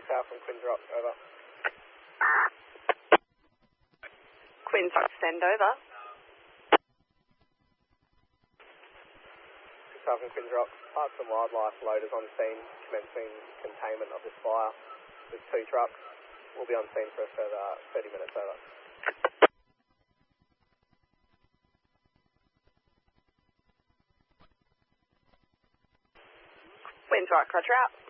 south from Quinns Rock, over. Quinns Rock, send over. South from Quinns Rock, Parks and Wildlife loaders on scene, commencing containment of this fire with 2 trucks. We'll be on scene for a further 30 minutes, over. Quinns Rock, roger out.